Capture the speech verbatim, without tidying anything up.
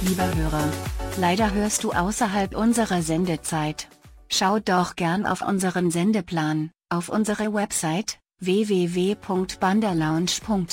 Lieber Hörer, leider hörst du außerhalb unserer Sendezeit. Schau doch gern auf unseren Sendeplan, auf unsere Website w w w punkt banderlounge punkt